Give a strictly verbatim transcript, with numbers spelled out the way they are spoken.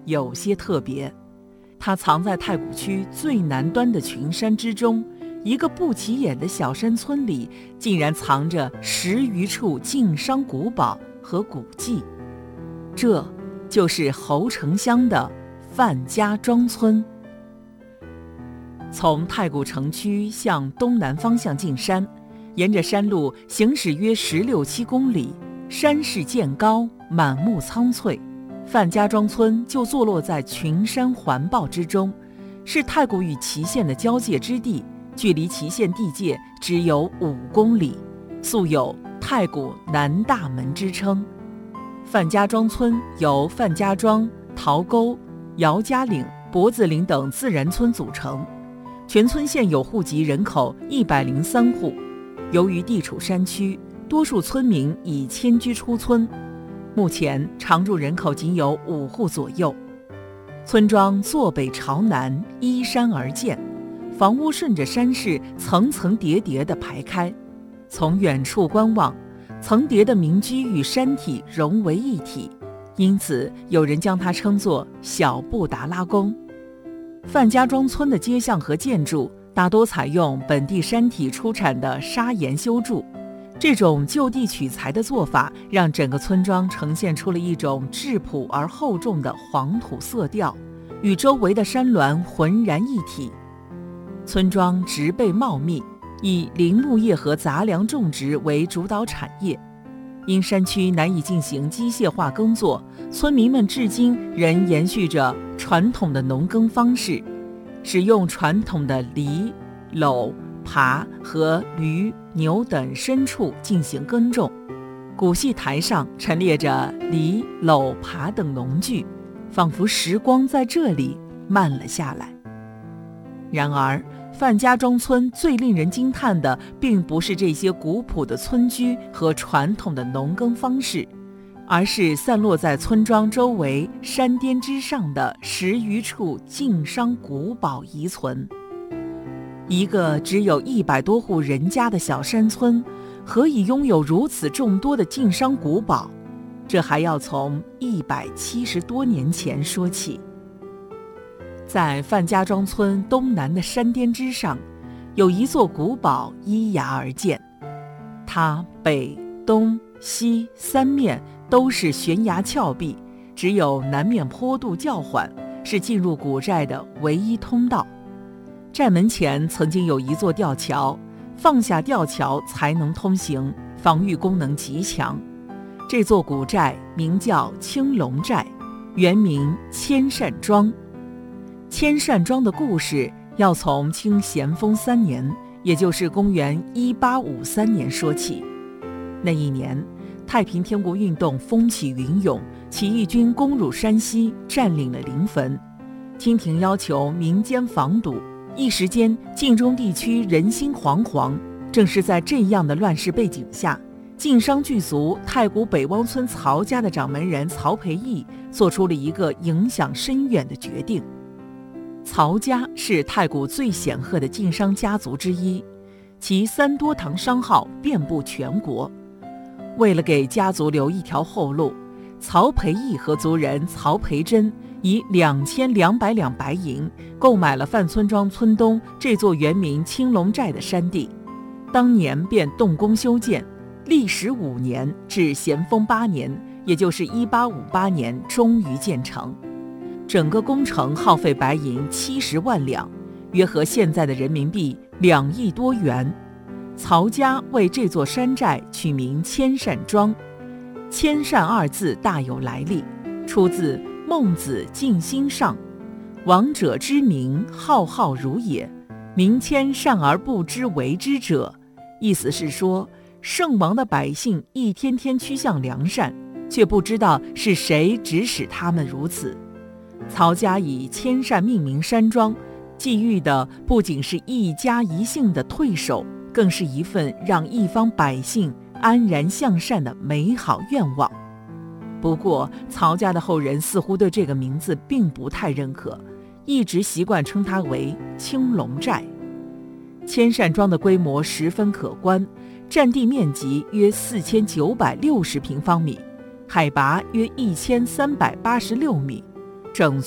有些特别。它藏在太谷区最南端的群山之中，一个不起眼的小山村里，竟然藏着十余处晋商古堡和古迹。这就是侯城乡的范家庄村。从太谷城区向东南方向进山，沿着山路行驶约十六七公里，山势渐高，满目苍翠。范家庄村就坐落在群山环抱之中，是太谷与祁县的交界之地，距离祁县地界只有五公里，素有太谷南大门之称。范家庄村由范家庄、陶沟、姚家岭、脖子岭等自然村组成，全村现有户籍人口一百零三户。由于地处山区，多数村民已迁居出村，目前常住人口仅有五户左右。村庄坐北朝南，依山而建，房屋顺着山势层层叠叠地排开。从远处观望，层叠的民居与山体融为一体，因此有人将它称作小布达拉宫。范家庄村的街巷和建筑大多采用本地山体出产的砂岩修筑，这种就地取材的做法让整个村庄呈现出了一种质朴而厚重的黄土色调，与周围的山峦浑然一体。村庄植被茂密，以林木业和杂粮种植为主导产业。因山区难以进行机械化耕作，村民们至今仍延续着传统的农耕方式，使用传统的犁、篓、耙和驴、牛等牲畜进行耕种。古戏台上陈列着犁、篓、耙等农具，仿佛时光在这里慢了下来。然而范家庄村最令人惊叹的并不是这些古朴的村居和传统的农耕方式，而是散落在村庄周围山巅之上的十余处晋商古堡遗存。一个只有一百多户人家的小山村，何以拥有如此众多的晋商古堡？这还要从一百七十多年前说起。在范家庄村东南的山巅之上，有一座古堡依崖而建，它北、东、西三面都是悬崖峭壁，只有南面坡度较缓，是进入古寨的唯一通道。寨门前曾经有一座吊桥，放下吊桥才能通行，防御功能极强。这座古寨名叫青龙寨，原名千善庄。千善庄的故事要从清咸丰三年，也就是公元一八五三年说起。那一年，太平天国运动风起云涌，起义军攻入山西，占领了临汾。清廷要求民间防堵，一时间晋中地区人心惶惶。正是在这样的乱世背景下，晋商巨族太谷北汪村曹家的掌门人曹培义做出了一个影响深远的决定。曹家是太谷最显赫的晋商家族之一，其三多堂商号遍布全国。为了给家族留一条后路，曹培义和族人曹培珍以两千两百两白银购买了范村庄村东这座原名青龙寨的山地，当年便动工修建，历时五年，至咸丰八年，也就是一八五八年，终于建成。整个工程耗费白银七十万两，约合现在的人民币两亿多元。曹家为这座山寨取名千善庄，千善二字大有来历，出自孟子尽心上，王者之名浩浩如也，民谦善而不知为之者。意思是说，圣王的百姓一天天趋向良善，却不知道是谁指使他们如此。曹家以千善命名山庄，寄予的不仅是一家一姓的退守，更是一份让一方百姓安然向善的美好愿望。不过曹家的后人似乎对这个名字并不太认可，一直习惯称它为青龙寨。千善庄的规模十分可观，占地面积约四千九百六十平方米，海拔约一千三百八十六米， 整